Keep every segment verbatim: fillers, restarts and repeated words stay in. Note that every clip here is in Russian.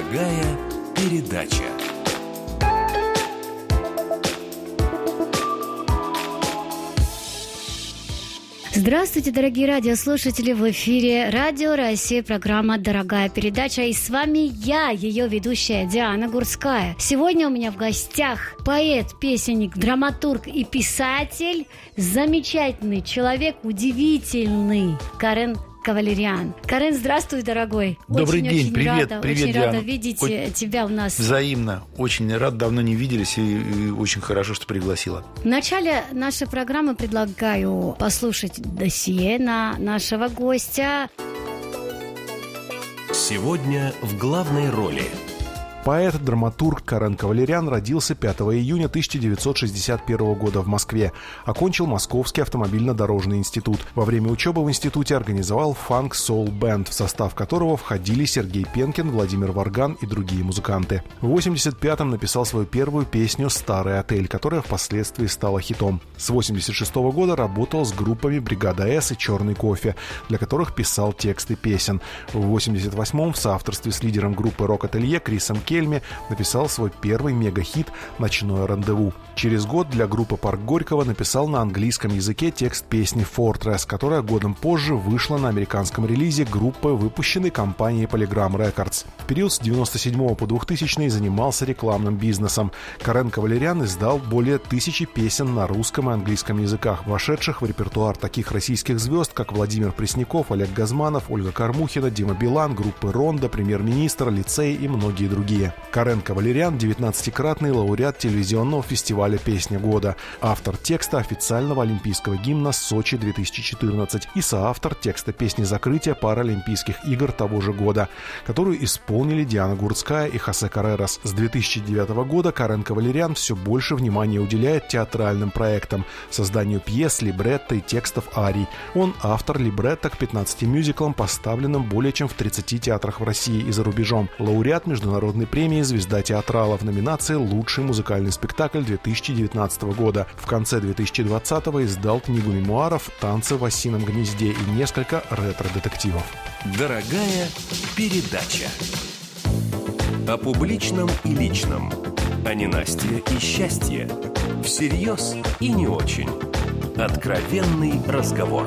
Дорогая передача. Здравствуйте, дорогие радиослушатели! В эфире Радио Россия, программа «Дорогая передача». И с вами я, ее ведущая Диана Гурцкая. Сегодня у меня в гостях поэт, песенник, драматург и писатель, замечательный человек, удивительный Карен Кавалерян. Карен, здравствуй, дорогой. Добрый очень, день, очень привет, рада, привет, очень Диана. рада видеть Ой, тебя у нас. Взаимно. Очень рад, давно не виделись, и, и очень хорошо, что пригласила. В начале нашей программы предлагаю послушать досье на нашего гостя. Сегодня в главной роли. Поэт-драматург Карен Кавалерян родился пятого июня тысяча девятьсот шестьдесят первого года в Москве. Окончил Московский автомобильно-дорожный институт. Во время учебы в институте организовал фанк-соул-бэнд, в состав которого входили Сергей Пенкин, Владимир Варган и другие музыканты. В восемьдесят пятом написал свою первую песню «Старый отель», которая впоследствии стала хитом. С восемьдесят шестого года работал с группами «Бригада С» и «Черный кофе», для которых писал тексты песен. В восемьдесят восьмом в соавторстве с лидером группы «Рок-ателье» Крисом Кельми написал свой первый мегахит «Ночное рандеву». Через год для группы «Парк Горького» написал на английском языке текст песни «Fortress», которая годом позже вышла на американском релизе группы, выпущенной компанией Polygram Records. В период с девяносто седьмого по двухтысячный занимался рекламным бизнесом. Карен Кавалерян издал более тысячи песен на русском и английском языках, вошедших в репертуар таких российских звезд, как Владимир Пресняков, Олег Газманов, Ольга Кормухина, Дима Билан, группы «Рондо», «Премьер-министр», «Лицей» и многие другие. Карен Кавалерян – девятнадцатикратный лауреат телевизионного фестиваля «Песня года», автор текста официального олимпийского гимна «Сочи две тысячи четырнадцать» и соавтор текста песни закрытия Паралимпийских игр того же года, которую исполнили Диана Гурцкая и Хосе Каррерас. С две тысячи девятого года Карен Кавалерян все больше внимания уделяет театральным проектам, созданию пьес, либретто и текстов арий. Он автор либретто к пятнадцати мюзиклам, поставленным более чем в тридцати театрах в России и за рубежом. Лауреат международной премии «Звезда театрала» в номинации «Лучший музыкальный спектакль две тысячи девятнадцатого года». В конце две тысячи двадцатого издал книгу мемуаров «Танцы в осином гнезде» и несколько ретро-детективов. Дорогая передача. О публичном и личном. О ненастье и счастье. Всерьез и не очень. Откровенный разговор.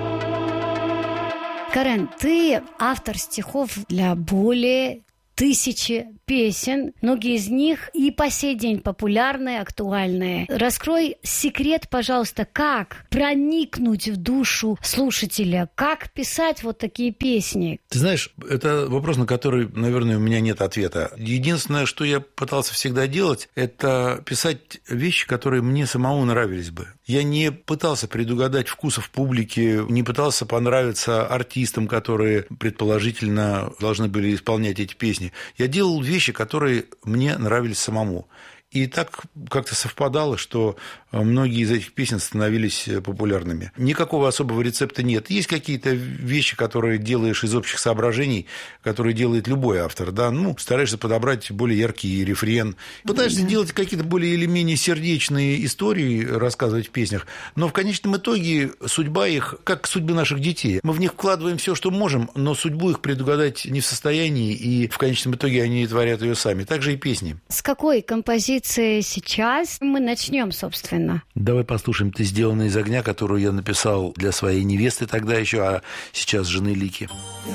Карен, ты автор стихов для более тысячи песен, многие из них и по сей день популярные, актуальные. Раскрой секрет, пожалуйста, как проникнуть в душу слушателя, как писать вот такие песни. Ты знаешь, это вопрос, на который, наверное, у меня нет ответа. Единственное, что я пытался всегда делать, это писать вещи, которые мне самому нравились бы. Я не пытался предугадать вкусов публики, не пытался понравиться артистам, которые, предположительно, должны были исполнять эти песни. Я делал вещи, которые мне нравились самому. И так как-то совпадало, что многие из этих песен становились популярными. Никакого особого рецепта нет. Есть какие-то вещи, которые делаешь из общих соображений, которые делает любой автор. Да? Ну, стараешься подобрать более яркий рефрен. Пытаешься mm-hmm. делать какие-то более или менее сердечные истории, рассказывать в песнях. Но в конечном итоге судьба их, как судьбы наших детей. Мы в них вкладываем все, что можем, но судьбу их предугадать не в состоянии, и в конечном итоге они творят ее сами. Так же и песни. С какой композиции сейчас мы начнем, собственно? Давай послушаем «Ты сделана из огня», которую я написал для своей невесты тогда еще, а сейчас жены Лики.